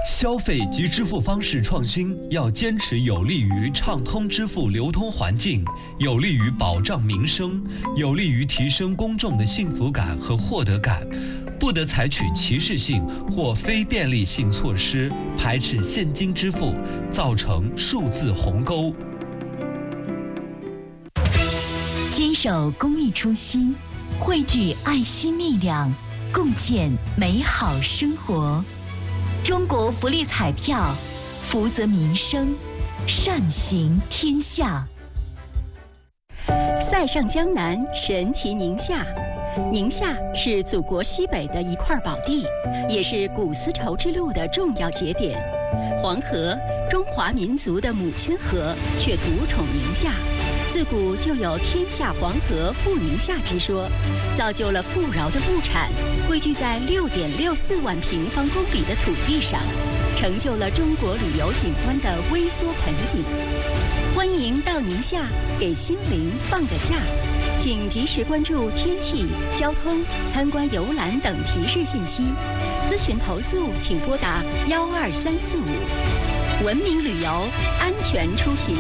消费及支付方式创新要坚持有利于畅通支付流通环境，有利于保障民生，有利于提升公众的幸福感和获得感，不得采取歧视性或非便利性措施，排斥现金支付，造成数字鸿沟。 坚守公益初心，汇聚爱心力量，共建美好生活。中国福利彩票，福泽民生，善行天下。 塞上江南，神奇宁夏。宁夏是祖国西北的一块宝地，也是古丝绸之路的重要节点。黄河，中华民族的母亲河，却独宠宁夏。自古就有天下黄河富宁夏之说，造就了富饶的物产汇聚在6.64万平方公里的土地上，成就了中国旅游景观的微缩盆景。欢迎到宁夏给心灵放个假，请及时关注天气、交通、参观游览等提示信息。咨询投诉请拨打12345。文明旅游，安全出行。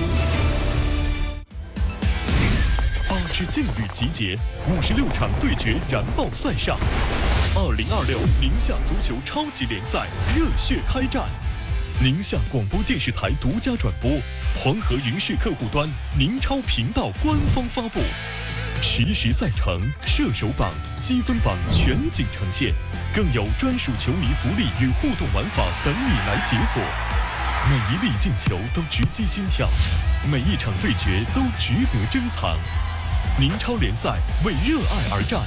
8支劲旅集结，56场对决燃爆赛上，2026宁夏足球超级联赛热血开战。宁夏广播电视台独家转播，黄河云视客户端、宁超频道官方发布，实时赛程、射手榜、积分榜全景呈现，更有专属球迷福利与互动玩法等你来解锁。每一粒进球都直击心跳，每一场对决都值得珍藏。宁超联赛为热爱而战，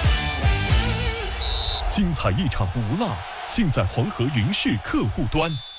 精彩一场不落，尽在黄河云视客户端。